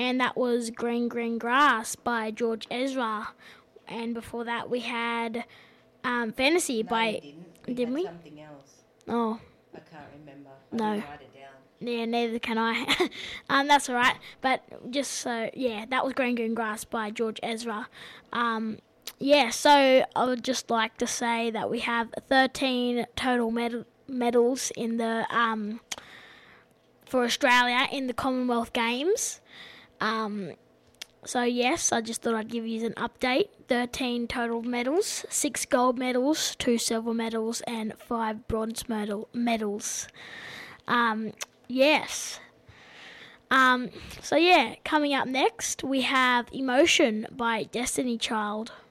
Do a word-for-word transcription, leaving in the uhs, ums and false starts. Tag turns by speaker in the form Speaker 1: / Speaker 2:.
Speaker 1: and that was Green Green Grass by George Ezra. And before that we had um, Fantasy
Speaker 2: no,
Speaker 1: by...
Speaker 2: we didn't. We
Speaker 1: didn't
Speaker 2: had
Speaker 1: we?
Speaker 2: something else.
Speaker 1: Oh.
Speaker 2: I can't remember. I
Speaker 1: No.
Speaker 2: didn't write it down.
Speaker 1: Yeah, neither can I. um, that's all right. But just so, yeah, that was Green Green Grass by George Ezra. Um, yeah, so I would just like to say that we have thirteen total med- medals in the um, for Australia in the Commonwealth Games. Um, so, yes, I just thought I'd give you an update. thirteen total medals, six gold medals, two silver medals, and five bronze medal medals. Um, yes. Um, so, yeah, coming up next, we have Emotion by Destiny Child.